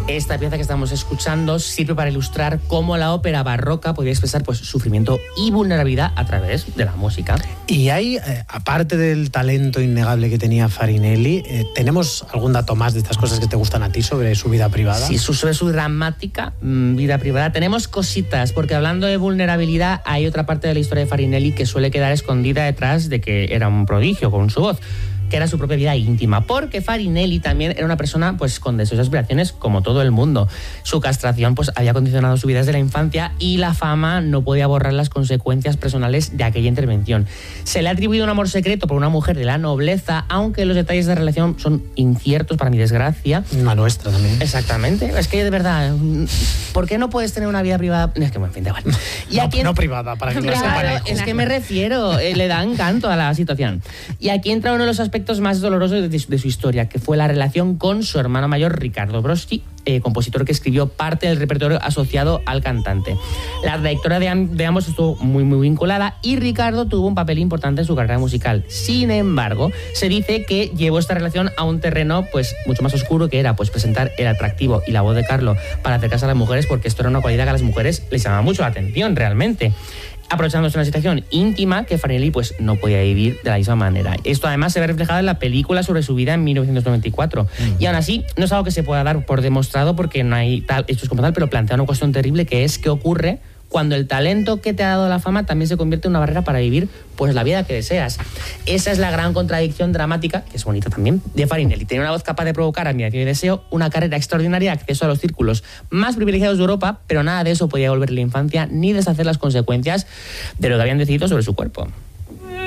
Esta pieza que estamos escuchando sirve para ilustrar cómo la ópera barroca podía expresar pues, sufrimiento y vulnerabilidad a través de la música. Y hay, aparte del talento innegable que tenía Farinelli, ¿tenemos algún dato más de estas cosas que te gustan a ti sobre su vida privada? Sí, sobre su dramática vida privada tenemos cositas, porque hablando de vulnerabilidad hay otra parte de la historia de Farinelli que suele quedar escondida detrás de que era un prodigio con su voz, que era su propia vida íntima, porque Farinelli también era una persona pues con deseos y aspiraciones como todo el mundo. Su castración pues había condicionado su vida desde la infancia y la fama no podía borrar las consecuencias personales de aquella intervención. Se le ha atribuido un amor secreto por una mujer de la nobleza, aunque los detalles de la relación son inciertos para mi desgracia. La nuestra también. Exactamente. Es que de verdad, ¿por qué no puedes tener una vida privada? Es que, en fin, da igual. Y aquí no privada, para que no claro, es que me refiero, le da encanto a la situación. Y aquí entra uno de los aspectos más dolorosos de su historia, que fue la relación con su hermano mayor, Riccardo Broschi, compositor que escribió parte del repertorio asociado al cantante. La trayectoria de ambos estuvo muy vinculada y Ricardo tuvo un papel importante en su carrera musical. Sin embargo, se dice que llevó esta relación a un terreno pues mucho más oscuro, que era pues presentar el atractivo y la voz de Carlo para acercarse a las mujeres, porque esto era una cualidad que a las mujeres les llamaba mucho la atención realmente, aprovechándose de una situación íntima que Farinelli pues no podía vivir de la misma manera. Esto además se ve reflejado en la película sobre su vida en 1994. Y aún así, no es algo que se pueda dar por demostrado porque no hay tal, esto es como tal, pero plantea una cuestión terrible, que es qué ocurre cuando el talento que te ha dado la fama también se convierte en una barrera para vivir pues la vida que deseas. Esa es la gran contradicción dramática, que es bonita también, de Farinelli. Tenía una voz capaz de provocar admiración y deseo, una carrera extraordinaria, acceso a los círculos más privilegiados de Europa, pero nada de eso podía devolverle la infancia ni deshacer las consecuencias de lo que habían decidido sobre su cuerpo.